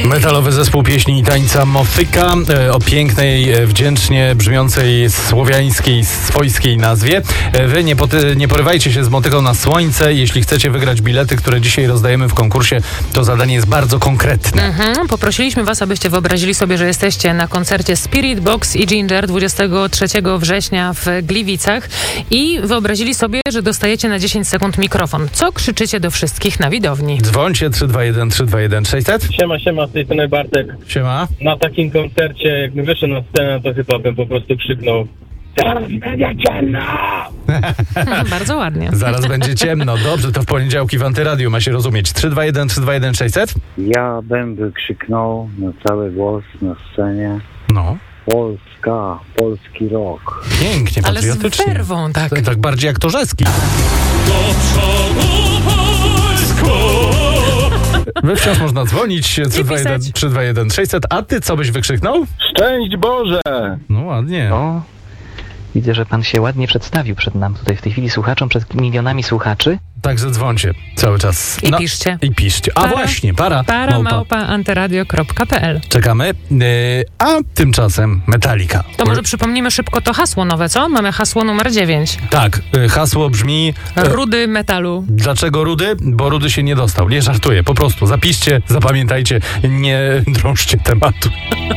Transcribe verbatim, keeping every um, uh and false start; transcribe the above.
Metalowy zespół pieśni i tańca Motyka o pięknej, wdzięcznie brzmiącej słowiańskiej, swojskiej nazwie. Wy nie, poty, nie porywajcie się z motyką na słońce. Jeśli chcecie wygrać bilety, które dzisiaj rozdajemy w konkursie, to zadanie jest bardzo konkretne. Mhm. Poprosiliśmy was, abyście wyobrazili sobie, że jesteście na koncercie Spirit Box i Ginger dwudziestego trzeciego września w Gliwicach i wyobrazili sobie, że dostajecie na dziesięć sekund mikrofon. Co krzyczycie do wszystkich na widowni? Dzwońcie trzy dwa jeden trzy dwa jeden sześćset. Siema, siema, z tej strony Bartek. Siema. Na takim koncercie, jakbym wyszedł na scenę, to chyba bym po prostu krzyknął: teraz będzie ciemno! Bardzo ładnie. Zaraz będzie ciemno. Dobrze, to w poniedziałki w Antyradiu ma się rozumieć. trzy dwa jeden trzy dwa jeden sześćset. Ja bym wykrzyknął na cały głos na scenie: No. Polska, polski rok. Pięknie, Ale z patriotycznie. werwą, tak. Tak, tak bardziej jak Torzeski. We wciąż można dzwonić trzy dwa jeden sześćset. A ty co byś wykrzyknął? Szczęść Boże! No ładnie. O, widzę, że pan się ładnie przedstawił przed nam tutaj w tej chwili słuchaczom, przed milionami słuchaczy. Także dzwońcie cały czas. I no, piszcie. I piszcie. A Para, właśnie, para, para małpa. małpa antyradio kropka p l. Czekamy. Yy, a tymczasem Metallica. To może przypomnimy szybko to hasło nowe, co? Mamy hasło numer dziewięć. Tak, yy, hasło brzmi... Yy, Rudy metalu. Dlaczego Rudy? Bo Rudy się nie dostał. Nie żartuję, po prostu zapiszcie, zapamiętajcie, nie drążcie tematu.